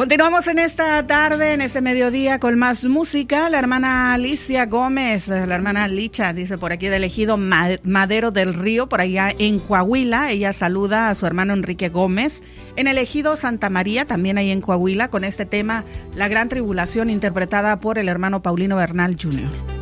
Continuamos en esta tarde, en este mediodía, con más música. La hermana Alicia Gómez, la hermana Licha, dice por aquí, del ejido Madero del Río, por allá en Coahuila. Ella saluda a su hermano Enrique Gómez. En el ejido Santa María, también ahí en Coahuila, con este tema, La Gran Tribulación, interpretada por el hermano Paulino Bernal Jr.